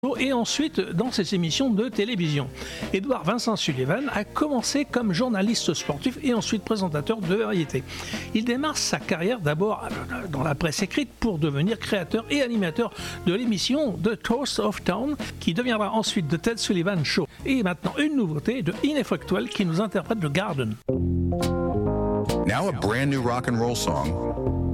et ensuite dans ses émissions de télévision. Edward Vincent Sullivan a commencé comme journaliste sportif et ensuite présentateur de variété. Il démarre sa carrière d'abord dans la presse écrite pour devenir créateur et animateur de l'émission The Toast of Town qui deviendra ensuite The Ted Sullivan Show. Et maintenant une nouveauté de Ineffectual qui nous interprète The Garden. Now a brand new rock and roll song